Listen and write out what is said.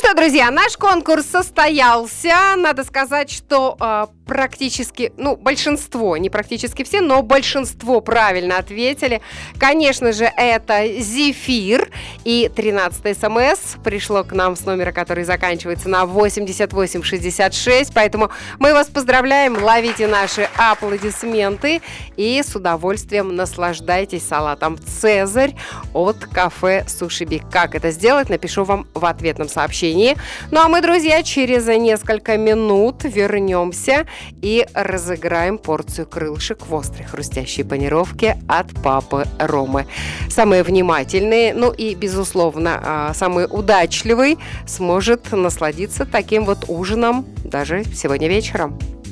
что, друзья, наш конкурс состоялся. Надо сказать, что практически, большинство, не практически все, но большинство правильно ответили. Конечно же, это «Зефир». И 13 смс пришло к нам с номера, который заканчивается на 8866. Поэтому мы вас поздравляем, ловите наши аплодисменты и с удовольствием наслаждайтесь салатом «Цезарь» от кафе «Суши Биг». Как это сделать, напишу вам в ответном сообщении. Ну а мы, друзья, через несколько минут вернемся и разыграем порцию крылышек в острой хрустящей панировке от папы Ромы. Самые внимательные, и, безусловно, самый удачливый сможет насладиться таким вот ужином даже сегодня вечером.